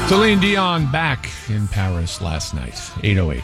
Celine Dion back in Paris last night, 8:08.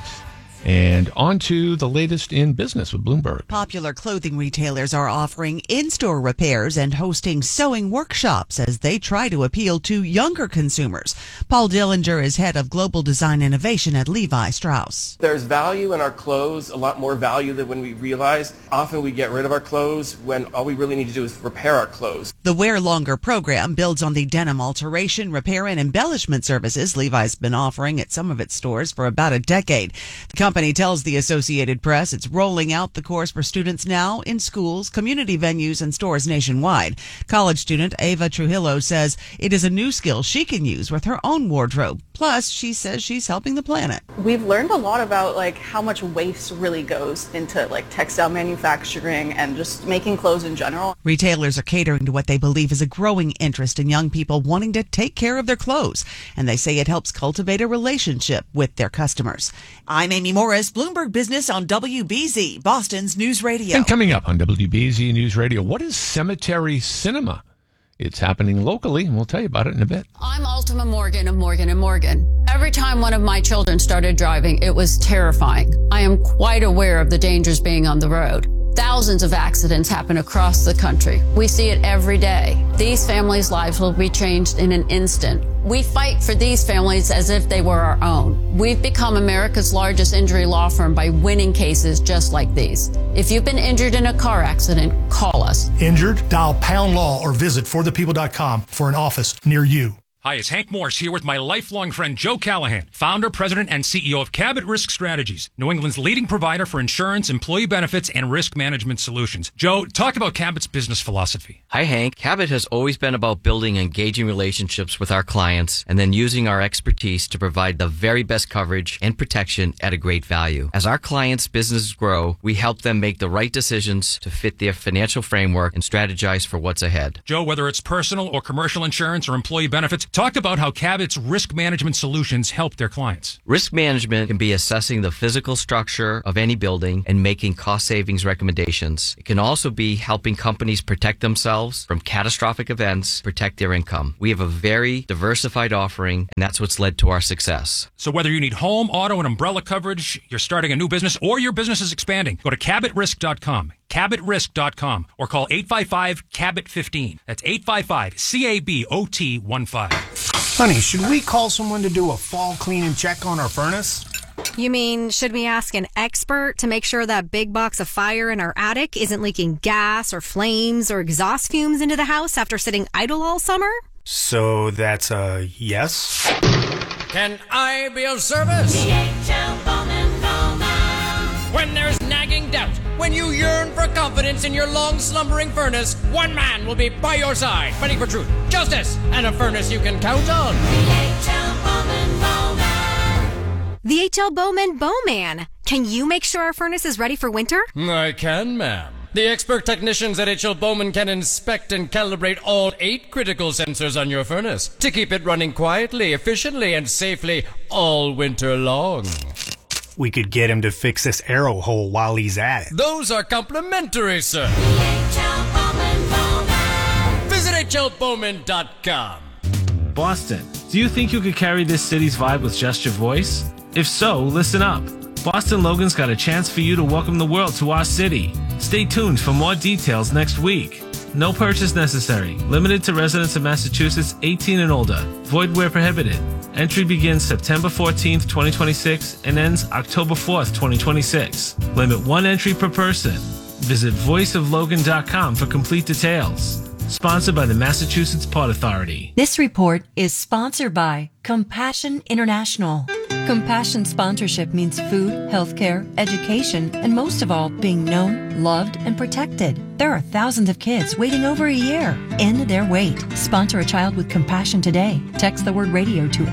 And on to the latest in business with Bloomberg. Popular clothing retailers are offering in-store repairs and hosting sewing workshops as they try to appeal to younger consumers. Paul Dillinger is head of global design innovation at Levi Strauss. There's value in our clothes, a lot more value than when we realize. Often we get rid of our clothes when all we really need to do is repair our clothes. The Wear Longer program builds on the denim alteration, repair, and embellishment services Levi's been offering at some of its stores for about a decade. The company tells the Associated Press it's rolling out the course for students now in schools, community venues, and stores nationwide. College student Ava Trujillo says it is a new skill she can use with her own wardrobe. Plus, she says she's helping the planet. We've learned a lot about how much waste really goes into textile manufacturing and just making clothes in general. Retailers are catering to what they believe is a growing interest in young people wanting to take care of their clothes, and they say it helps cultivate a relationship with their customers. I'm Amy Morris, Bloomberg Business on WBZ, Boston's News Radio. And coming up on WBZ News Radio, what is Cemetery Cinema? It's happening locally, and we'll tell you about it in a bit. I'm Ultima Morgan of Morgan & Morgan. Every time one of my children started driving, it was terrifying. I am quite aware of the dangers being on the road. Thousands of accidents happen across the country. We see it every day. These families' lives will be changed in an instant. We fight for these families as if they were our own. We've become America's largest injury law firm by winning cases just like these. If you've been injured in a car accident, call us. Injured? Dial Pound Law or visit forthepeople.com for an office near you. Hi, it's Hank Morse here with my lifelong friend Joe Callahan, founder, president, and CEO of Cabot Risk Strategies, New England's leading provider for insurance, employee benefits, and risk management solutions. Joe, talk about Cabot's business philosophy. Hi, Hank. Cabot has always been about building engaging relationships with our clients and then using our expertise to provide the very best coverage and protection at a great value. As our clients' businesses grow, we help them make the right decisions to fit their financial framework and strategize for what's ahead. Joe, whether it's personal or commercial insurance or employee benefits, talk about how Cabot's risk management solutions help their clients. Risk management can be assessing the physical structure of any building and making cost savings recommendations. It can also be helping companies protect themselves from catastrophic events, protect their income. We have a very diversified offering, and that's what's led to our success. So whether you need home, auto, and umbrella coverage, you're starting a new business, or your business is expanding, go to CabotRisk.com. CabotRisk.com or call 855-CABOT-15. That's 855-CABOT-15. Honey, should we call someone to do a fall clean and check on our furnace? You mean, should we ask an expert to make sure that big box of fire in our attic isn't leaking gas or flames or exhaust fumes into the house after sitting idle all summer? So that's a yes? Can I be of service? DHL Bowman Bowman. When there's nagging doubt, when you yearn for confidence in your long-slumbering furnace, one man will be by your side, fighting for truth, justice, and a furnace you can count on. DHL Bowman Bowman. The H.L. Bowman Bowman. Can you make sure our furnace is ready for winter? I can, ma'am. The expert technicians at H.L. Bowman can inspect and calibrate all 8 critical sensors on your furnace to keep it running quietly, efficiently, and safely all winter long. We could get him to fix this arrow hole while he's at it. Those are complimentary, sir. DHL Bowman Bowman. Visit HLBowman.com. Boston, do you think you could carry this city's vibe with just your voice? If so, listen up. Boston Logan's got a chance for you to welcome the world to our city. Stay tuned for more details next week. No purchase necessary. Limited to residents of Massachusetts 18 and older. Void where prohibited. Entry begins September 14th, 2026 and ends October 4th, 2026. Limit 1 entry per person. Visit voiceoflogan.com for complete details. Sponsored by the Massachusetts Port Authority. This report is sponsored by Compassion International. Compassion sponsorship means food, healthcare, education, and most of all, being known, loved, and protected. There are thousands of kids waiting over a year. End their wait. Sponsor a child with compassion today. Text the word radio to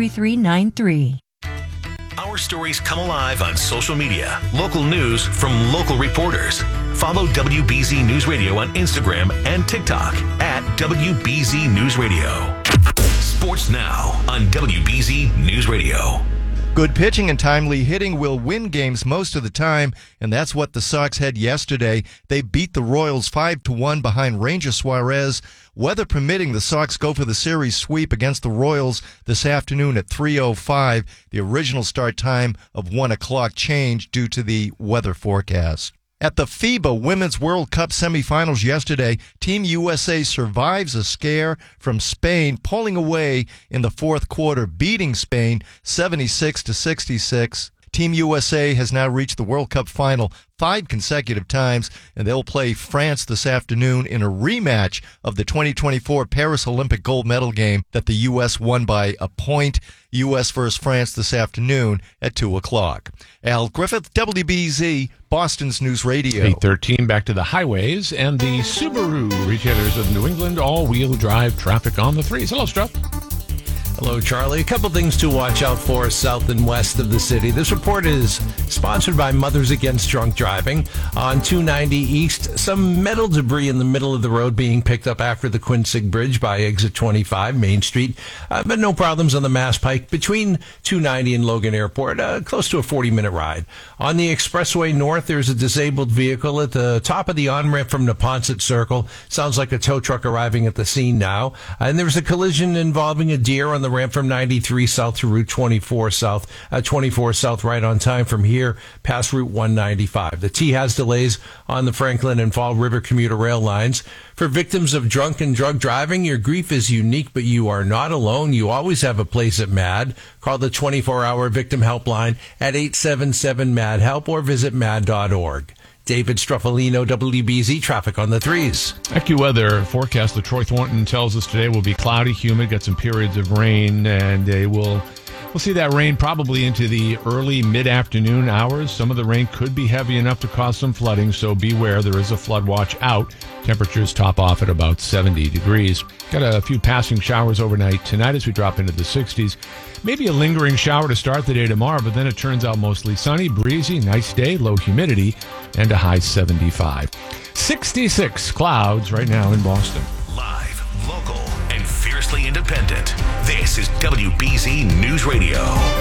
83393. Our stories come alive on social media. Local news from local reporters. Follow WBZ News Radio on Instagram and TikTok at WBZ News Radio. Sports now on WBZ News Radio. Good pitching and timely hitting will win games most of the time, and that's what the Sox had yesterday. They beat the Royals 5-1 behind Ranger Suarez. Weather permitting, the Sox go for the series sweep against the Royals this afternoon at 3:05. The original start time of 1 o'clock changed due to the weather forecast. At the FIBA Women's World Cup semifinals yesterday, Team USA survives a scare from Spain, pulling away in the fourth quarter, beating Spain 76-66. Team USA has now reached the World Cup final 5 consecutive times, and they'll play France this afternoon in a rematch of the 2024 Paris Olympic gold medal game that the U.S. won by a point. U.S. versus France this afternoon at 2 o'clock. Al Griffith, WBZ, Boston's News Radio. 8:13, back to the highways and the Subaru retailers of New England, all-wheel drive traffic on the threes. Hello, Strupp. Hello, Charlie. A couple things to watch out for south and west of the city. This report is sponsored by Mothers Against Drunk Driving. On 290 East, some metal debris in the middle of the road being picked up after the Quinsig Bridge by exit 25, Main Street. But no problems on the Mass Pike between 290 and Logan Airport, close to a 40-minute ride. On the Expressway North, there's a disabled vehicle at the top of the on-ramp from Neponset Circle. Sounds like a tow truck arriving at the scene now. And there's a collision involving a deer on the ramp from 93 south to Route 24 south, 24 south right on time from here past Route 195. The T has delays on the Franklin and Fall River commuter rail lines. For victims of drunk and drug driving, your grief is unique, but you are not alone. You always have a place at MAD. Call the 24-hour victim helpline at 877-MAD-HELP or visit mad.org. David Struffalino, WBZ, traffic on the threes. AccuWeather forecast, the Troy Thornton tells us today will be cloudy, humid, got some periods of rain, and we'll see that rain probably into the early mid-afternoon hours. Some of the rain could be heavy enough to cause some flooding, so beware. There is a flood watch out. Temperatures top off at about 70 degrees. Got a few passing showers overnight tonight as we drop into the 60s. Maybe a lingering shower to start the day tomorrow, but then it turns out mostly sunny, breezy, nice day, low humidity, and a high 75. 66 clouds right now in Boston. Live, local, and fiercely independent. This is WBZ News Radio.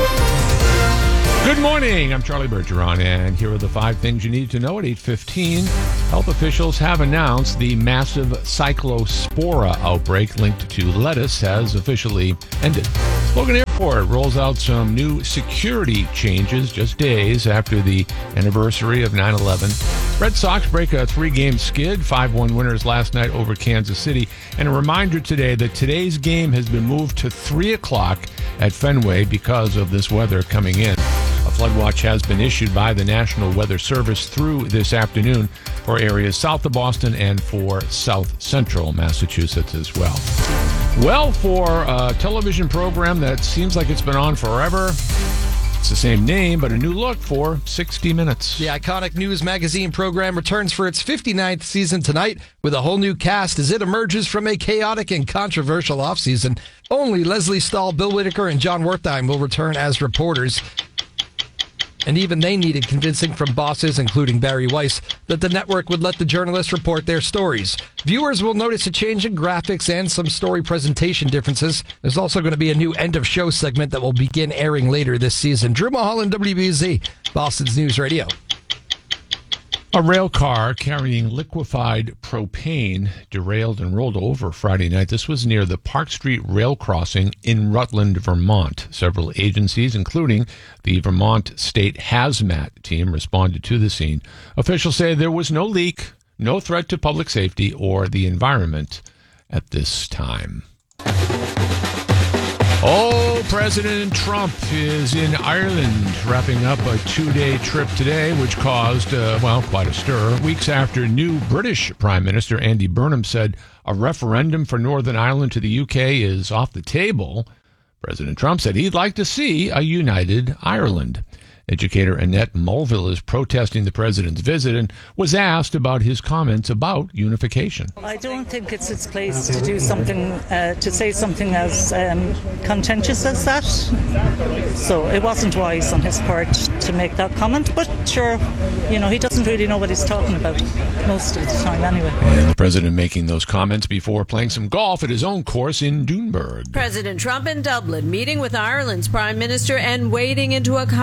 Good morning. I'm Charlie Bergeron, and here are the 5 things you need to know at 8:15. Health officials have announced the massive cyclospora outbreak linked to lettuce has officially ended. Logan Airport rolls out some new security changes just days after the anniversary of 9/11. Red Sox break a 3-game skid, 5-1 winners last night over Kansas City. And a reminder today that today's game has been moved to 3 o'clock at Fenway because of this weather coming in. A flood watch has been issued by the National Weather Service through this afternoon for areas south of Boston and for south central Massachusetts as well. Well, for a television program that seems like it's been on forever, it's the same name, but a new look for 60 Minutes. The iconic news magazine program returns for its 59th season tonight with a whole new cast as it emerges from a chaotic and controversial offseason. Only Leslie Stahl, Bill Whitaker, and John Wertheim will return as reporters. And even they needed convincing from bosses, including Barry Weiss, that the network would let the journalists report their stories. Viewers will notice a change in graphics and some story presentation differences. There's also going to be a new end-of-show segment that will begin airing later this season. Drew Mulholland, WBZ, Boston's News Radio. A rail car carrying liquefied propane derailed and rolled over Friday night. This was near the Park Street Rail Crossing in Rutland, Vermont. Several agencies, including the Vermont State Hazmat Team, responded to the scene. Officials say there was no leak, no threat to public safety or the environment at this time. Oh, President Trump is in Ireland, wrapping up a 2-day trip today, which caused, quite a stir. Weeks after new British Prime Minister Andy Burnham said a referendum for Northern Ireland to the UK is off the table, President Trump said he'd like to see a united Ireland. Educator Annette Mulville is protesting the president's visit and was asked about his comments about unification. I don't think it's its place to do something, to say something as contentious as that. So it wasn't wise on his part to make that comment, but sure, he doesn't really know what he's talking about most of the time anyway. And the president making those comments before playing some golf at his own course in Doonburg. President Trump in Dublin meeting with Ireland's Prime Minister and wading into a complex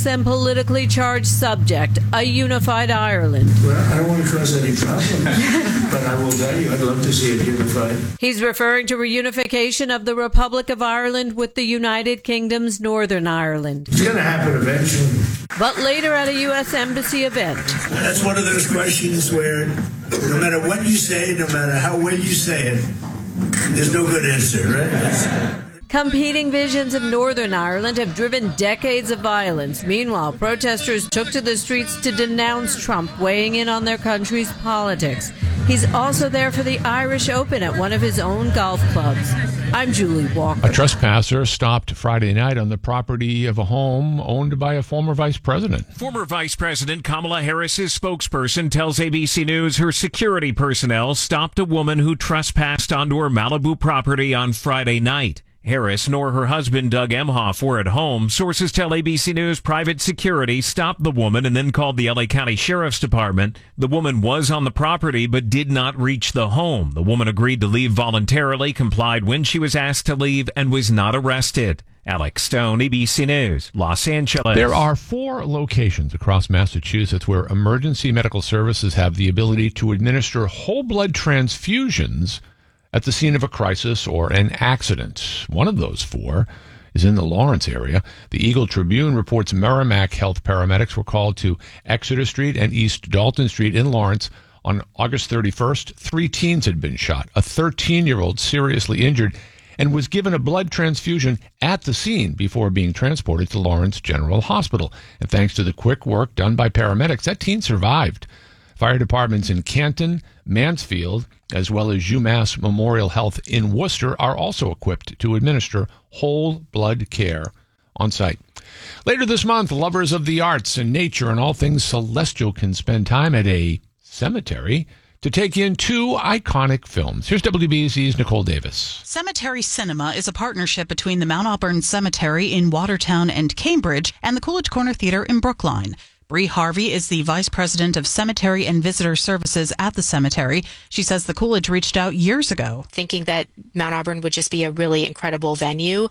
complex and politically charged subject, a unified Ireland. Well, I don't want to cause any problems, but I will tell you, I'd love to see it unified. He's referring to reunification of the Republic of Ireland with the United Kingdom's Northern Ireland. It's going to happen eventually. But later at a U.S. Embassy event. That's one of those questions where no matter what you say, no matter how well you say it, there's no good answer, right? Competing visions of Northern Ireland have driven decades of violence. Meanwhile, protesters took to the streets to denounce Trump weighing in on their country's politics. He's also there for the Irish Open at one of his own golf clubs. I'm Julie Walker. A trespasser stopped Friday night on the property of a home owned by a former vice president. Former Vice President Kamala Harris's spokesperson tells ABC News her security personnel stopped a woman who trespassed onto her Malibu property on Friday night. Harris nor her husband Doug Emhoff were at home. Sources tell ABC News private security stopped the woman and then called the LA County Sheriff's Department. The woman was on the property but did not reach the home. The woman agreed to leave voluntarily, complied when she was asked to leave, and was not arrested. Alex Stone, ABC News, Los Angeles. There are 4 locations across Massachusetts where emergency medical services have the ability to administer whole blood transfusions at the scene of a crisis or an accident. One of those 4 is in the Lawrence area. The Eagle Tribune reports Merrimack Health paramedics were called to Exeter Street and East Dalton Street in Lawrence on August 31st. 3 teens had been shot. A 13-year-old seriously injured and was given a blood transfusion at the scene before being transported to Lawrence General Hospital. And thanks to the quick work done by paramedics, that teen survived. Fire departments in Canton, Mansfield, as well as UMass Memorial Health in Worcester are also equipped to administer whole blood care on site. Later this month, lovers of the arts and nature and all things celestial can spend time at a cemetery to take in 2 iconic films. Here's WBZ's Nicole Davis. Cemetery Cinema is a partnership between the Mount Auburn Cemetery in Watertown and Cambridge and the Coolidge Corner Theater in Brookline. Bree Harvey is the Vice President of Cemetery and Visitor Services at the cemetery. She says the Coolidge reached out years ago, thinking that Mount Auburn would just be a really incredible venue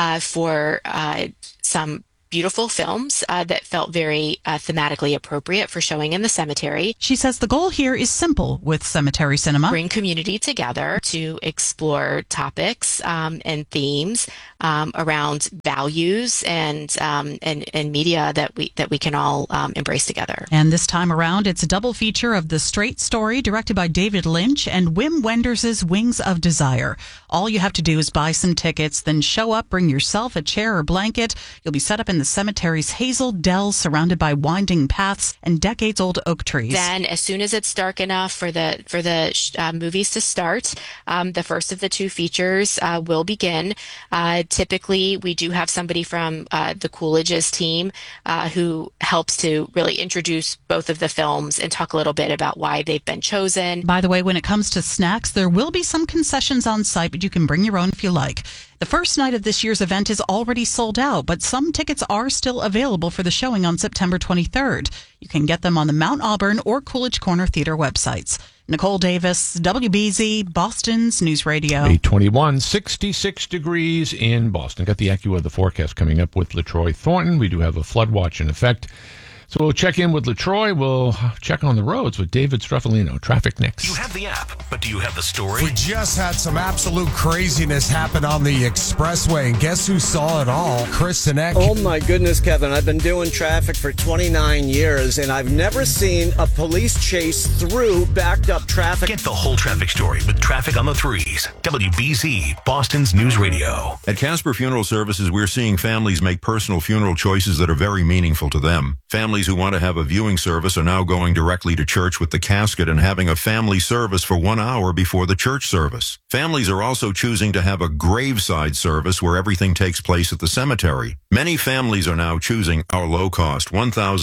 for some beautiful films that felt very thematically appropriate for showing in the cemetery. She says the goal here is simple with Cemetery Cinema. Bring community together to explore topics and themes around values and media that we can all embrace together. And this time around, it's a double feature of The Straight Story, directed by David Lynch, and Wim Wenders' Wings of Desire. All you have to do is buy some tickets, then show up, bring yourself a chair or blanket. You'll be set up in the cemetery's hazel dells surrounded by winding paths and decades-old oak trees. Then, as soon as it's dark enough for the movies to start, the first of the 2 features will begin. Typically, we do have somebody from the Coolidge's team who helps to really introduce both of the films and talk a little bit about why they've been chosen. By the way, when it comes to snacks, there will be some concessions on site, but you can bring your own if you like. The first night of this year's event is already sold out, but some tickets are still available for the showing on September 23rd. You can get them on the Mount Auburn or Coolidge Corner Theater websites. Nicole Davis, WBZ, Boston's News Radio. 821, 66 degrees in Boston. Got the AccuWeather forecast coming up with LaTroy Thornton. We do have a flood watch in effect. So we'll check in with LaTroy. We'll check on the roads with David Streffolino. Traffic next. You have the app, but do you have the story? We just had some absolute craziness happen on the expressway, and guess who saw it all? Chris Sinek. Oh my goodness, Kevin. I've been doing traffic for 29 years, and I've never seen a police chase through backed up traffic. Get the whole traffic story with Traffic on the Threes. WBZ, Boston's News Radio. At Casper Funeral Services, we're seeing families make personal funeral choices that are very meaningful to them. Families who want to have a viewing service are now going directly to church with the casket and having a family service for 1 hour before the church service. Families are also choosing to have a graveside service where everything takes place at the cemetery. Many families are now choosing our low-cost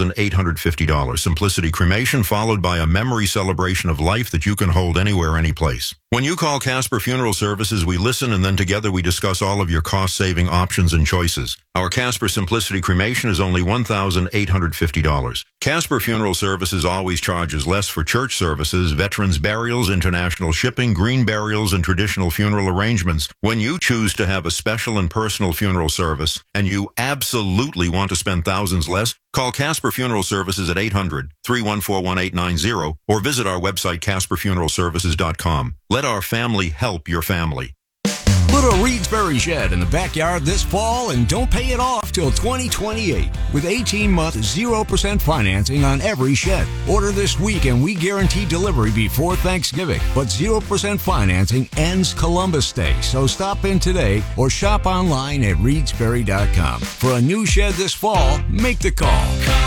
$1,850 Simplicity Cremation, followed by a memory celebration of life that you can hold anywhere, anyplace. When you call Casper Funeral Services, we listen and then together we discuss all of your cost-saving options and choices. Our Casper Simplicity Cremation is only $1,850. Casper Funeral Services always charges less for church services, veterans burials, international shipping, green burials, and traditional funeral arrangements. When you choose to have a special and personal funeral service, and you absolutely want to spend thousands less, call Casper Funeral Services at 800-314-1890 or visit our website, CasperFuneralServices.com. Let our family help your family. Put a Reedsbury shed in the backyard this fall and don't pay it off till 2028 with 18-month 0% financing on every shed. Order this week and we guarantee delivery before Thanksgiving. But 0% financing ends Columbus Day, so stop in today or shop online at Reedsbury.com. For a new shed this fall, make the call.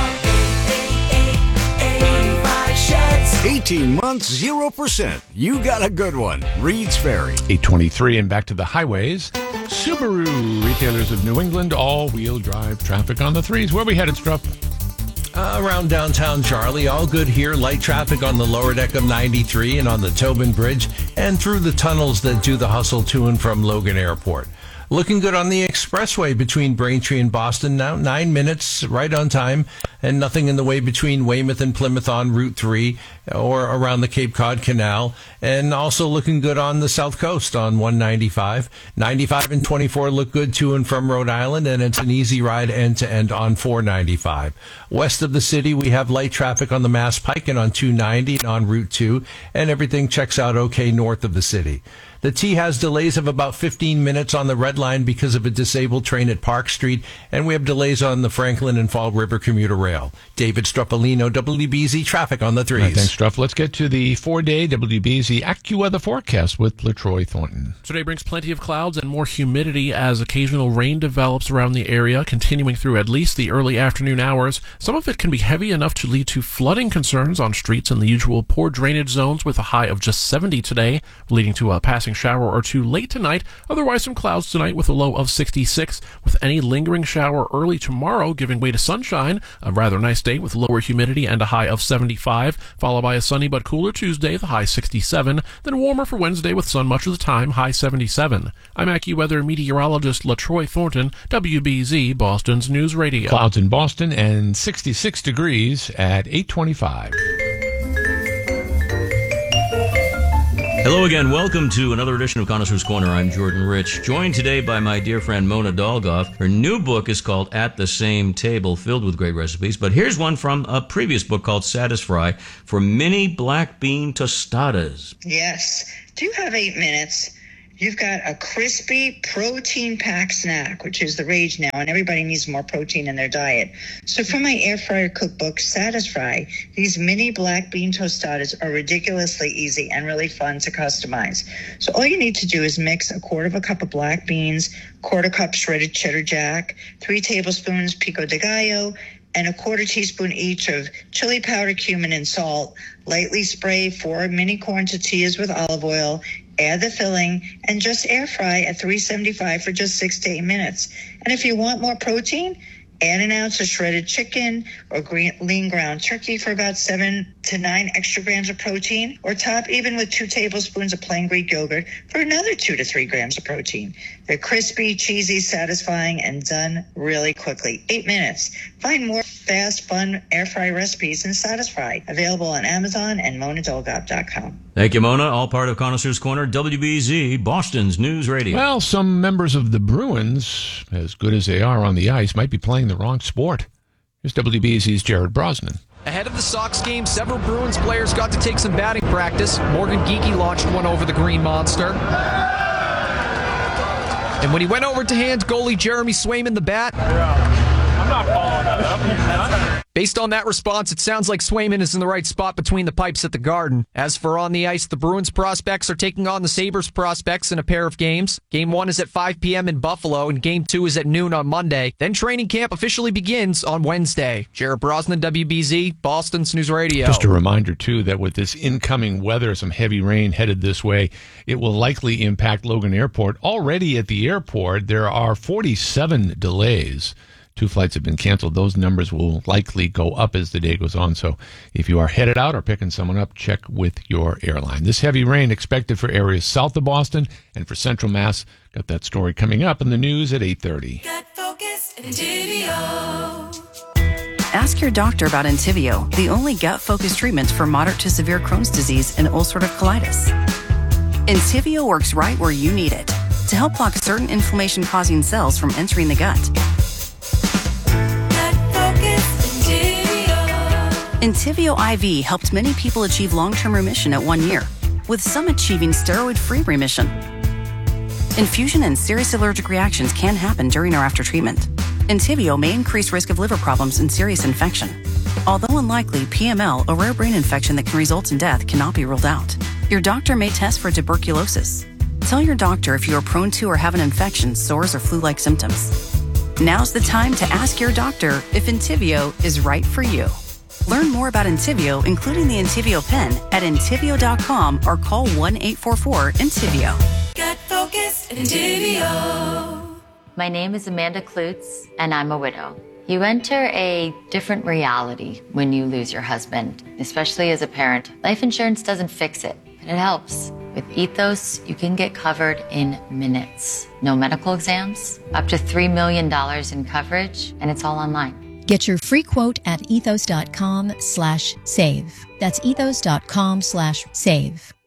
18 months, 0%. You got a good one. Reed's Ferry. 823 and back to the highways. Subaru, retailers of New England, all-wheel drive traffic on the threes. Where we headed, Struff? Around downtown, Charlie. All good here. Light traffic on the lower deck of 93 and on the Tobin Bridge and through the tunnels that do the hustle to and from Logan Airport. Looking good on the expressway between Braintree and Boston now. 9 minutes right on time and nothing in the way between Weymouth and Plymouth on Route 3 or around the Cape Cod Canal. And also looking good on the South Coast on 195. 95 and 24 look good to and from Rhode Island, and it's an easy ride end to end on 495. West of the city, we have light traffic on the Mass Pike and on 290 and on Route 2, and everything checks out okay north of the city. The T has delays of about 15 minutes on the Red Line because of a disabled train at Park Street, and we have delays on the Franklin and Fall River commuter rail. David Struffolino, WBZ Traffic on the threes. Right, thanks, Struff. Let's get to the 4-day WBZ AccuWeather forecast with LaTroy Thornton. Today brings plenty of clouds and more humidity as occasional rain develops around the area, continuing through at least the early afternoon hours. Some of it can be heavy enough to lead to flooding concerns on streets in the usual poor drainage zones, with a high of just 70 today, leading to a passing shower or two late tonight. Otherwise, some clouds tonight with a low of 66, with any lingering shower early tomorrow giving way to sunshine. A rather nice day with lower humidity and a high of 75, followed by a sunny but cooler Tuesday, the high 67, then warmer for Wednesday with sun much of the time, high 77. I'm AccuWeather meteorologist LaTroy Thornton, WBZ, Boston's News Radio. Clouds in Boston and 66 degrees at 825. Hello again. Welcome to another edition of Connoisseur's Corner. I'm Jordan Rich, joined today by my dear friend Mona Dolgoff. Her new book is called At the Same Table, filled with great recipes. But here's one from a previous book called Satisfry for mini black bean tostadas. Yes. Do you have 8 minutes? You've got a crispy, protein-packed snack, which is the rage now, and everybody needs more protein in their diet. So from my air fryer cookbook, Satisfry, these mini black bean tostadas are ridiculously easy and really fun to customize. So all you need to do is mix 1/4 cup of black beans, 1/4 cup shredded cheddar jack, 3 tablespoons pico de gallo, and 1/4 teaspoon each of chili powder, cumin, and salt. Lightly spray 4 mini corn tortillas with olive oil. Add the filling and just air fry at 375 for just 6 to 8 minutes. And if you want more protein, add an ounce of shredded chicken or lean ground turkey for about 7 to 9 extra grams of protein, or top even with 2 tablespoons of plain Greek yogurt for another 2 to 3 grams of protein. They're crispy, cheesy, satisfying, and done really quickly. 8 minutes. Find more fast, fun air fry recipes in Satisfy. Available on Amazon and monadolgop.com. Thank you, Mona. All part of Connoisseur's Corner, WBZ, Boston's News Radio. Well, some members of the Bruins, as good as they are on the ice, might be playing the wrong sport. Here's WBZ's Jared Brosnan. Ahead of the Sox game, several Bruins players got to take some batting practice. Morgan Geekie launched one over the Green Monster. And when he went over to hand goalie Jeremy Swayman the bat, I'm not following that up. based on that response, it sounds like Swayman is in the right spot between the pipes at the Garden. As for on the ice, the Bruins prospects are taking on the Sabres prospects in a pair of games. Game 1 is at 5 p.m. in Buffalo, and Game 2 is at noon on Monday. Then training camp officially begins on Wednesday. Jared Brosnan, WBZ, Boston's News Radio. Just a reminder, too, that with this incoming weather, some heavy rain headed this way, it will likely impact Logan Airport. Already at the airport, there are 47 delays. 2 flights have been canceled. Those numbers will likely go up as the day goes on. So if you are headed out or picking someone up, check with your airline. This heavy rain expected for areas south of Boston and for Central Mass. Got that story coming up in the news at 8:30. Got focused and video. Ask your doctor about Entyvio, the only gut-focused treatment for moderate to severe Crohn's disease and ulcerative colitis. Entyvio works right where you need it to help block certain inflammation-causing cells from entering the gut. Entyvio IV helped many people achieve long-term remission at 1 year, with some achieving steroid-free remission. Infusion and serious allergic reactions can happen during or after treatment. Entyvio may increase risk of liver problems and serious infection. Although unlikely, PML, a rare brain infection that can result in death, cannot be ruled out. Your doctor may test for tuberculosis. Tell your doctor if you are prone to or have an infection, sores, or flu-like symptoms. Now's the time to ask your doctor if Entyvio is right for you. Learn more about Entyvio, including the Entyvio pen, at Entyvio.com or call 1-844-ENTYVIO. Gut Focus Entyvio. My name is Amanda Klutz, and I'm a widow. You enter a different reality when you lose your husband, especially as a parent. Life insurance doesn't fix it, but it helps. With Ethos, you can get covered in minutes. No medical exams, up to $3 million in coverage, and it's all online. Get your free quote at ethos.com/save. That's ethos.com/save.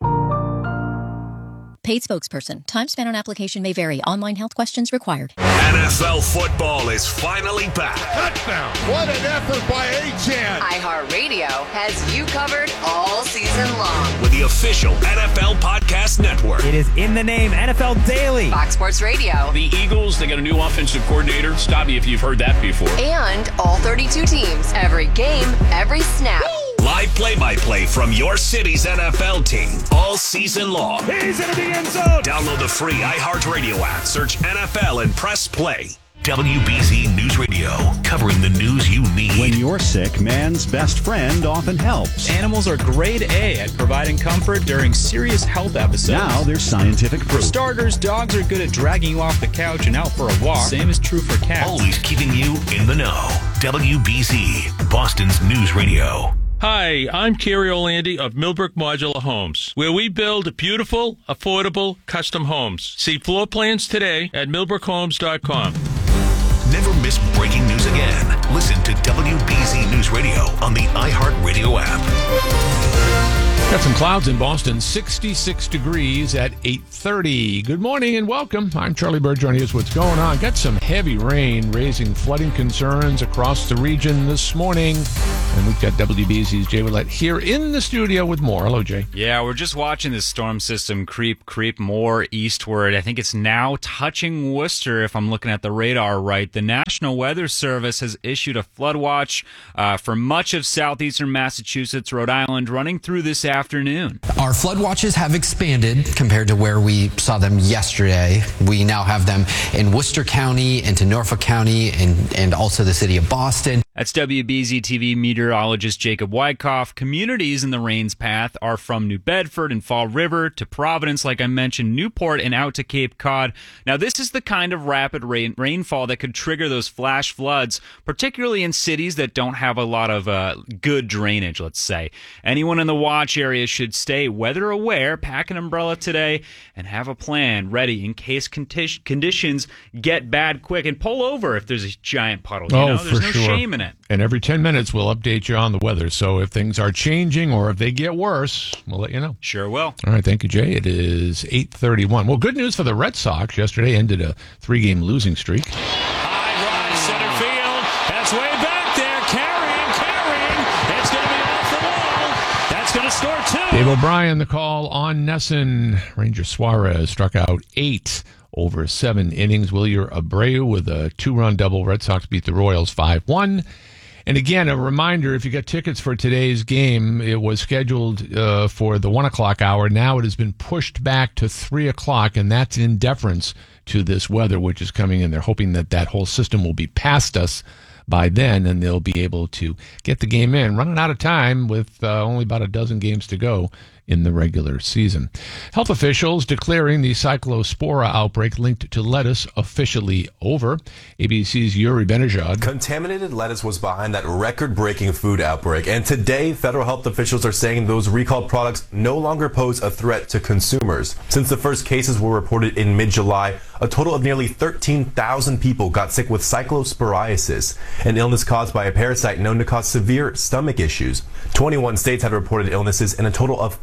Paid spokesperson. Time spent on application may vary. Online health questions required. NFL football is finally back. Touchdown. What an effort by A-Chan. iHeartRadio has you covered all season long. With the official NFL Podcast Network. It is in the name, NFL Daily. Fox Sports Radio. The Eagles, they got a new offensive coordinator. Stop me if you've heard that before. And all 32 teams. Every game, every snap. Woo! Live play-by-play from your city's NFL team all season long. He's into the end zone. Download the free iHeartRadio app. Search NFL and press play. WBZ News Radio, covering the news you need. When you're sick, man's best friend often helps. Animals are grade A at providing comfort during serious health episodes. Now there's scientific proof. For starters, dogs are good at dragging you off the couch and out for a walk. Same is true for cats. Always keeping you in the know. WBZ, Boston's News Radio. Hi, I'm Kerry Orlandi of Millbrook Modular Homes, where we build beautiful, affordable, custom homes. See floor plans today at millbrookhomes.com. Never miss breaking news again. Listen to WBZ News Radio on the iHeartRadio app. Got some clouds in Boston, 66 degrees at 8:30. Good morning and welcome. I'm Charlie Bird, joining us. What's going on? Got some heavy rain raising flooding concerns across the region this morning. And we've got WBZ's Jay Willett here in the studio with more. Hello, Jay. Yeah, we're just watching this storm system creep more eastward. I think it's now touching Worcester, if I'm looking at the radar right. The National Weather Service has issued a flood watch for much of southeastern Massachusetts, Rhode Island, running through this afternoon. Our flood watches have expanded compared to where we saw them yesterday. We now have them in Worcester County, into Norfolk County, and also the city of Boston. That's WBZ TV meteorologist Jacob Wyckoff. Communities in the rain's path are from New Bedford and Fall River to Providence, like I mentioned, Newport, and out to Cape Cod. Now, this is the kind of rapid rainfall that could trigger those flash floods, particularly in cities that don't have a lot of good drainage, let's say. Anyone in the watch area should stay weather aware, pack an umbrella today, and have a plan ready in case conditions get bad quick. And pull over if there's a giant puddle. There's no shame in it. And every 10 minutes, we'll update you on the weather. So if things are changing or if they get worse, we'll let you know. Sure will. All right. Thank you, Jay. It is 8:31. Well, good news for the Red Sox. Yesterday ended a 3-game losing streak. High drive center field. That's way back there. Carrying. It's going to be off the wall. That's going to score 2. Dave O'Brien, the call on Nesson. Ranger Suarez struck out 8 over 7 innings. Wilyer Abreu with a 2-run double. Red Sox beat the Royals 5-1. And again, a reminder, if you got tickets for today's game, it was scheduled for the 1 o'clock hour. Now it has been pushed back to 3 o'clock, and that's in deference to this weather, which is coming in. They're hoping that that whole system will be past us by then, and they'll be able to get the game in. Running out of time with only about a dozen games to go in the regular season. Health officials declaring the Cyclospora outbreak linked to lettuce officially over. ABC's Yuri Benajad. Contaminated lettuce was behind that record-breaking food outbreak, and today federal health officials are saying those recalled products no longer pose a threat to consumers. Since the first cases were reported in mid-July, a total of nearly 13,000 people got sick with cyclosporiasis, an illness caused by a parasite known to cause severe stomach issues. 21 states had reported illnesses, and a total of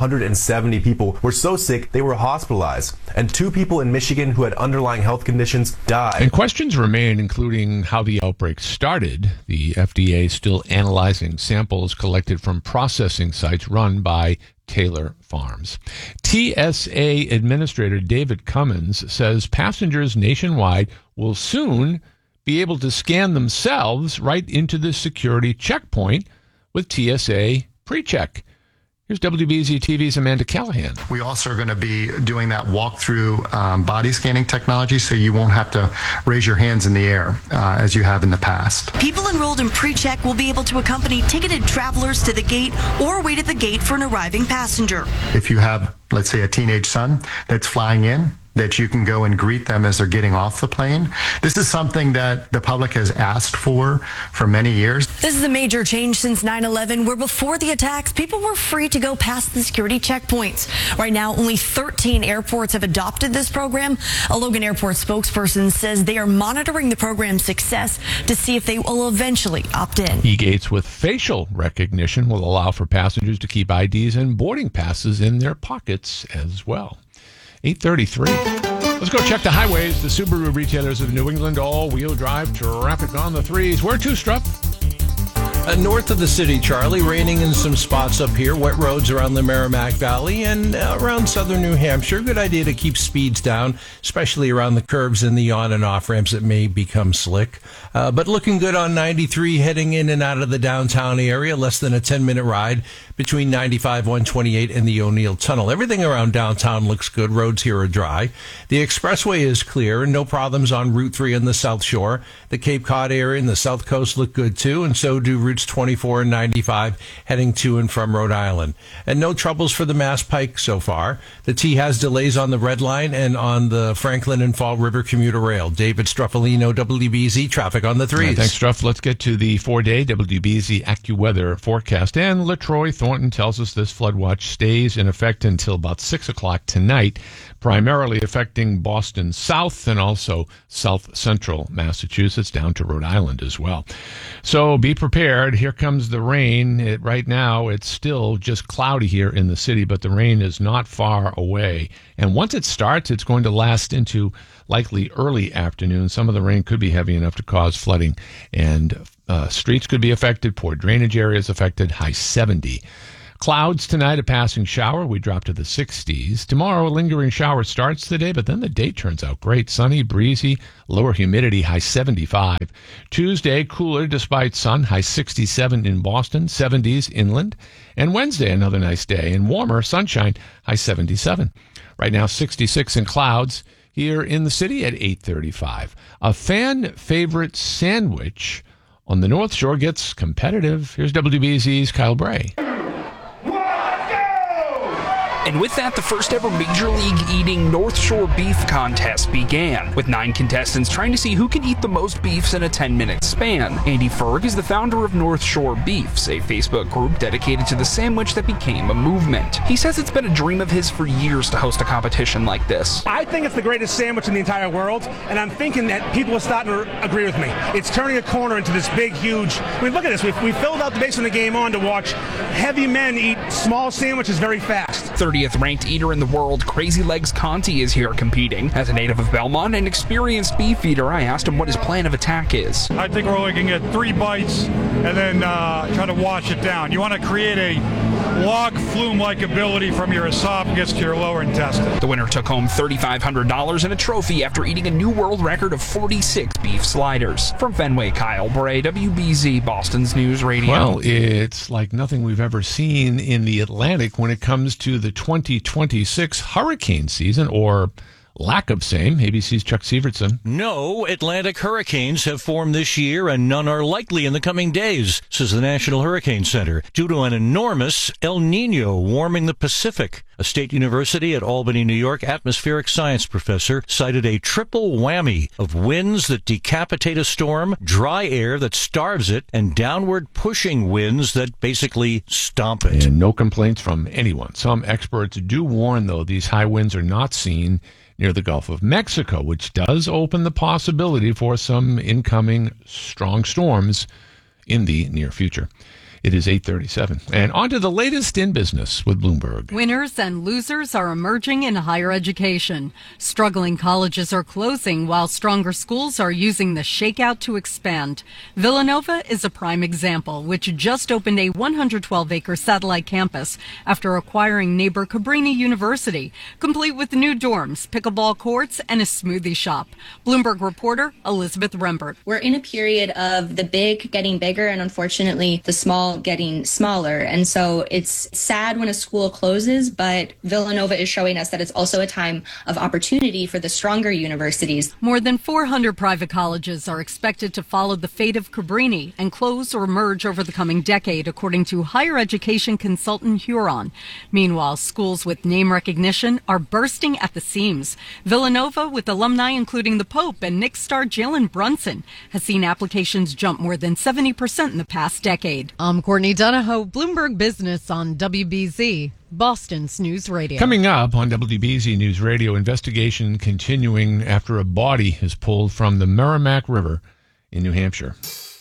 570 people were so sick they were hospitalized. And 2 people in Michigan who had underlying health conditions died. And questions remain, including how the outbreak started. The FDA still analyzing samples collected from processing sites run by Taylor Farms. TSA Administrator David Cummins says passengers nationwide will soon be able to scan themselves right into the security checkpoint with TSA PreCheck. Here's WBZ TV's Amanda Callahan. We also are going to be doing that walk-through body scanning technology, so you won't have to raise your hands in the air as you have in the past. People enrolled in PreCheck will be able to accompany ticketed travelers to the gate or wait at the gate for an arriving passenger. If you have, let's say, a teenage son that's flying in, that you can go and greet them as they're getting off the plane. This is something that the public has asked for many years. This is a major change since 9/11, where before the attacks, people were free to go past the security checkpoints. Right now, only 13 airports have adopted this program. A Logan Airport spokesperson says they are monitoring the program's success to see if they will eventually opt in. E-gates with facial recognition will allow for passengers to keep IDs and boarding passes in their pockets as well. 8:33. Let's go check the highways. The Subaru retailers of New England, all-wheel drive traffic on the 3s. Where to, Strupp? North of the city, Charlie, raining in some spots up here. Wet roads around the Merrimack Valley and around southern New Hampshire. Good idea to keep speeds down, especially around the curves and the on and off ramps that may become slick. But looking good on 93 heading in and out of the downtown area. Less than a 10-minute ride between 95, 128 and the O'Neill Tunnel. Everything around downtown looks good. Roads here are dry. The expressway is clear and no problems on Route 3 on the South Shore. The Cape Cod area and the South Coast look good too, and so do Routes 24 and 95 heading to and from Rhode Island. And no troubles for the Mass Pike so far. The T has delays on the Red Line and on the Franklin and Fall River commuter rail. David Struffolino, WBZ traffic on the 3s. Thanks, Struff. Let's get to the 4-day WBZ AccuWeather forecast. And LaTroy Thornton tells us this flood watch stays in effect until about 6 o'clock tonight, primarily affecting Boston South and also South Central Massachusetts down to Rhode Island as well. So be prepared. Here comes the rain. Right now, it's still just cloudy here in the city, but the rain is not far away. And once it starts, it's going to last into likely early afternoon. Some of the rain could be heavy enough to cause flooding, and streets could be affected, poor drainage areas affected, high 70. Clouds tonight, a passing shower. We drop to the 60s. Tomorrow, a lingering shower starts the day, but then the day turns out great. Sunny, breezy, lower humidity, high 75. Tuesday, cooler despite sun, high 67 in Boston, 70s inland. And Wednesday, another nice day, and warmer, sunshine, high 77. Right now, 66 in clouds here in the city at 8:35. A fan favorite sandwich on the North Shore gets competitive. Here's WBZ's Kyle Bray. And with that, the first ever Major League Eating North Shore Beef Contest began, with 9 contestants trying to see who can eat the most beefs in a 10-minute span. Andy Ferg is the founder of North Shore Beefs, a Facebook group dedicated to the sandwich that became a movement. He says it's been a dream of his for years to host a competition like this. I think it's the greatest sandwich in the entire world, and I'm thinking that people are starting to agree with me. It's turning a corner into this big, huge... I mean, look at this. We filled out the base of the game on to watch heavy men eat small sandwiches very fast. 30th ranked eater in the world, Crazy Legs Conti, is here competing. As a native of Belmont and experienced beef eater, I asked him what his plan of attack is. I think we're only going to get 3 bites and then try to wash it down. You want to create a log flume-like ability from your esophagus to your lower intestine. The winner took home $3,500 and a trophy after eating a new world record of 46 beef sliders. From Fenway, Kyle Bray, WBZ, Boston's News Radio. Well, it's like nothing we've ever seen in the Atlantic when it comes to the 2026 hurricane season, or lack of same. ABC's Chuck Sievertson. No Atlantic hurricanes have formed this year, and none are likely in the coming days, says the National Hurricane Center, due to an enormous El Nino warming the Pacific. A State University at Albany, New York, atmospheric science professor cited a triple whammy of winds that decapitate a storm, dry air that starves it, and downward pushing winds that basically stomp it. And no complaints from anyone. Some experts do warn, though, these high winds are not seen near the Gulf of Mexico, which does open the possibility for some incoming strong storms in the near future. It is 8:37. And on to the latest in business with Bloomberg. Winners and losers are emerging in higher education. Struggling colleges are closing while stronger schools are using the shakeout to expand. Villanova is a prime example, which just opened a 112-acre satellite campus after acquiring neighbor Cabrini University, complete with new dorms, pickleball courts, and a smoothie shop. Bloomberg reporter Elizabeth Rembert. We're in a period of the big getting bigger and unfortunately the small getting smaller. And so it's sad when a school closes, but Villanova is showing us that it's also a time of opportunity for the stronger universities. More than 400 private colleges are expected to follow the fate of Cabrini and close or merge over the coming decade, according to higher education consultant Huron. Meanwhile, schools with name recognition are bursting at the seams. Villanova, with alumni including the Pope and Knicks star Jalen Brunson, has seen applications jump more than 70% in the past decade. I'm Courtney Donahoe, Bloomberg Business on WBZ, Boston's News Radio. Coming up on WBZ News Radio, investigation continuing after a body is pulled from the Merrimack River in New Hampshire.